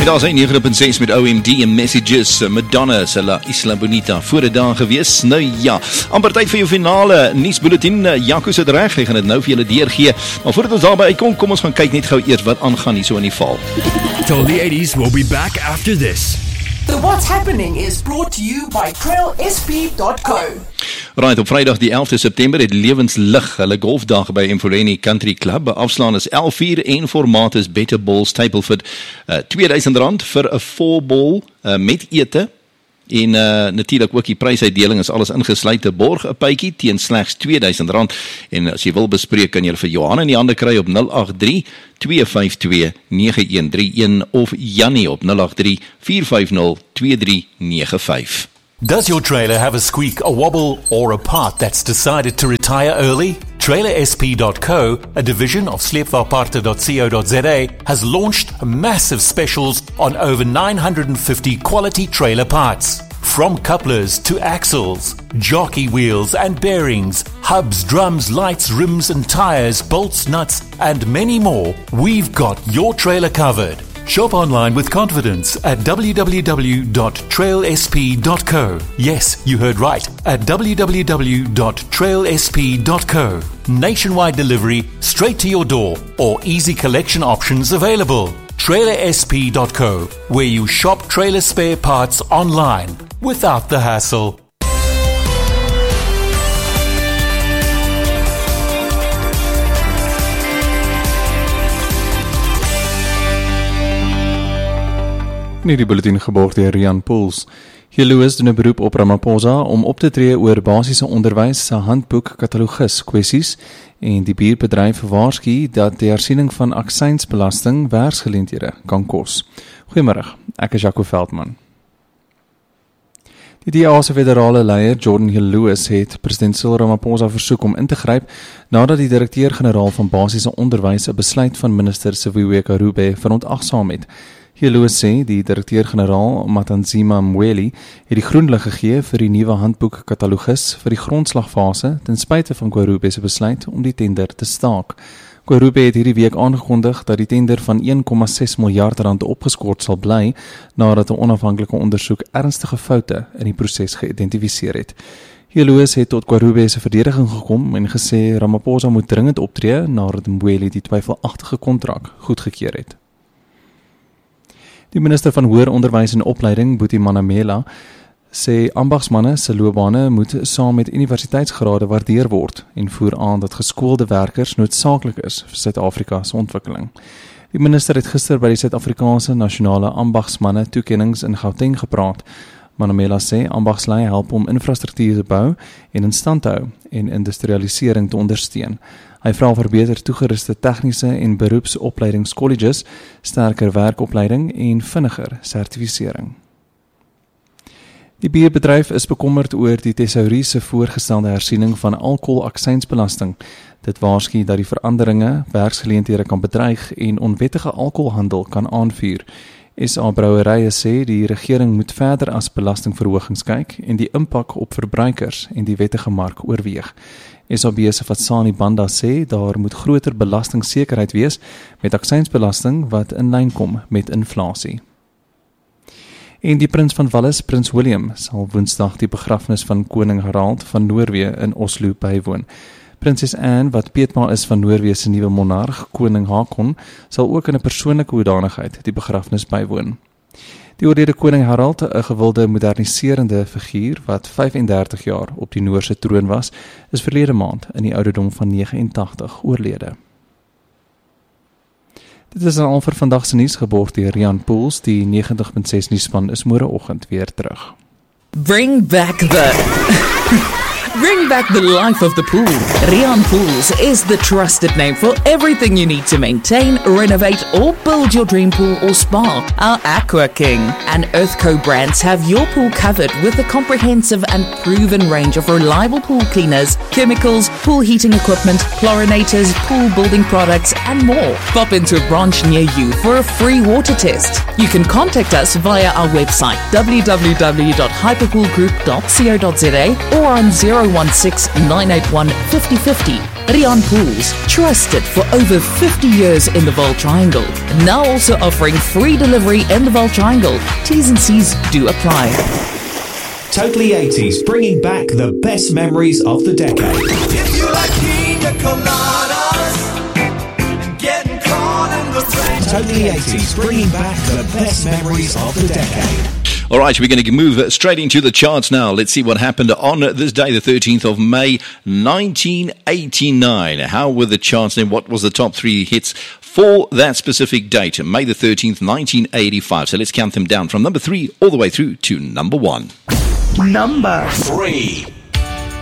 En daar is hy 9.6 met OMD en Messages, Madonna, La Isla Bonita, voor die dag gewees. Nou ja, amper tyd vir jou finale nuusbulletin. Jaco sit reg, hy gaan dit nou vir julle deurgee. Maar voordat ons daarby uitkom, kom ons gaan kyk net gou eers wat aangaan hier so in die val. Till the 80s, we'll be back after this. The What's Happening is brought to you by trailsp.co. Right, op Vrydag die 11de September het Lewenslig hulle golfdag by Empoleni Country Club. Afslaan is 11:04 en formaat is Better Balls Stapleford. R2000 vir 'n 4-ball met ete. En natuurlik ook die prysuitdeling is alles ingesluit. 'n borg 'n pytjie teen slegs R2000. En as jy wil bespreek, kan jy vir Johan in die hande kry op 083-252-9131 of Jannie op 083-450-2395. Does your trailer have a squeak, a wobble, or a part that's decided to retire early? TrailerSP.co, a division of sleepvaartparte.co.za, has launched massive specials on over 950 quality trailer parts. From couplers to axles, jockey wheels and bearings, hubs, drums, lights, rims and tires, bolts, nuts, and many more, we've got your trailer covered. Shop online with confidence at www.trailsp.co. Yes, you heard right, at www.trailsp.co. Nationwide delivery, straight to your door, or easy collection options available. TrailerSP.co, where you shop trailer spare parts online without the hassle. In die bulletin geborg deur Rian Pools. Heloos doen 'n beroep op Ramaphosa om op te tree oor basiese onderwys se handboek katalogus kwessies en die bierbedryf waarsku dat die hersiening van aksiesbelasting werksgeleenthede kan kos. Goeiemôre, ek is Jaco Veldman. Die DA se federale leier Jordan Heloos het president Cyril Ramaphosa versoek om in te gryp nadat die direkteur-generaal van basiese onderwys 'n besluit van minister Siviwe Karube verontagsaam het. Heloos sê die direkteur-generaal Matanzima Mweli het die groenlig gegee vir die nuwe handboek katalogus vir die grondslagfase ten spyte van Karube se besluit om die tender te staak. Karube het hierdie week aangekondig dat die tender van 1,6 miljard rand opgeskort sal bly nadat 'n onafhanklike ondersoek ernstige foute in die proses geïdentifiseer het. Heloos het tot Karube se verdediging gekom en gesê Ramaphosa moet dringend optree nadat Mweli die twyfelagtige kontrak goedgekeur het. Die minister van Hoër Onderwys en Opleiding, Boetie Manamela, sê ambagsmanne se loopbane moet saam met universiteitsgrade waardeer word en voer aan dat geskoolde werkers noodsaaklik is vir Suid-Afrika se ontwikkeling. Die minister het gister by die Suid-Afrikaanse Nasionale Ambagsmanne Toekennings in Gauteng gepraat. Manamela sê ambagslui help om infrastruktuur te bou en in stand te hou en industrialisering te ondersteun. Hy vra vir beter toegeruste tegniese en beroepsopleidingscolleges, sterker werkopleiding en vinniger sertifisering. Die bierbedryf is bekommerd oor die tesourie se voorgestelde hersiening van alkoholaksiesbelasting. Dit waarsku dat die veranderinge werksgeleenthede kan bedreig en onwettige alkoholhandel kan aanvuur. SA Brouwerye sê die regering moet verder as belastingverhogings kyk en die impak op verbruikers en die wettige mark oorweeg. SAB se Fatsani Banda sê daar moet groter belastingsekerheid wees met aksiesbelasting wat in lyn kom met inflasie. En die prins van Wallis, Prins William, sal Woensdag die begrafnis van koning Harald van Noorwe in Oslo bywoon. Prinses Anne, wat peetma is van Noorwe se nuwe monarg, koning Haakon, sal ook in 'n persoonlike hoedanigheid die begrafnis bywoon. Die oorlede koning Harald, 'n gewilde moderniserende figuur wat 35 jaar op die Noorse troon was, is verlede maand in die ouderdom van 89 oorlede. Dit is al vir vandag se nuus geborg deur Rian Pools. Die 90.6 nuusspan is môreoggend weer terug. Bring back the life of the pool. Rian Pools is the trusted name for everything you need to maintain, renovate or build your dream pool or spa. Our Aqua King and Earthco brands have your pool covered with a comprehensive and proven range of reliable pool cleaners, chemicals, pool heating equipment, chlorinators, pool building products and more. Pop into a branch near you for a free water test. You can contact us via our website www.hyperpoolgroup.co.za or on 0 016 981 5050. Rian Pools, trusted for over 50 years in the Vaal Triangle. Now also offering free delivery in the Vaal Triangle. T's and C's do apply. Totally 80s, bringing back the best memories of the decade. If you like pina coladas and getting caught in the rain. Totally 80s, bringing back the best memories of the decade. All right, we're going to move straight into the charts now. Let's see what happened on this day, the 13th of May, 1989. How were the charts and what was the top 3 hits for that specific date, May the 13th, 1985? So let's count them down from number 3 all the way through to number 1. Number 3.